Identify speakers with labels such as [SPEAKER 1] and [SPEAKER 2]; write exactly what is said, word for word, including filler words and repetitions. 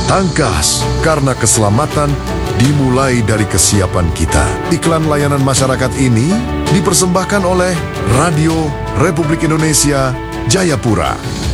[SPEAKER 1] Tangkas, karena keselamatan dimulai dari kesiapan kita. Iklan layanan masyarakat ini dipersembahkan oleh Radio Republik Indonesia, Jayapura.